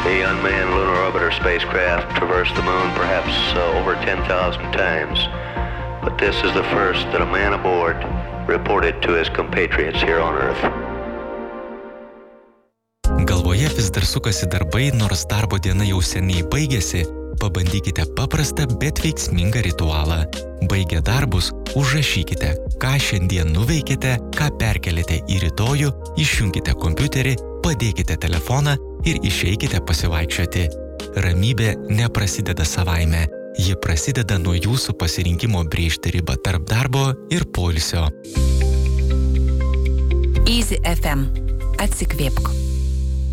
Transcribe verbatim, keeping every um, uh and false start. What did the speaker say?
The unmanned lunar orbiter spacecraft traversed the moon perhaps uh, over ten thousand times, but this is the first that a man aboard reported to his compatriots here on Earth. Galvoje vis dar sukasi darbai, nors darbo diena jau seniai baigėsi, pabandykite paprastą, bet veiksmingą ritualą. Baigę darbus, užrašykite, ką šiandien nuveikėte, ką perkelėte į rytojų, išjunkite kompiuterį, padėkite telefoną ir išeikite pasivaikščioti. Ramybė neprasideda savaime, ji prasideda nuo jūsų pasirinkimo brėžti ribą tarp darbo ir poilsio. Easy F M. Atsikvėpk.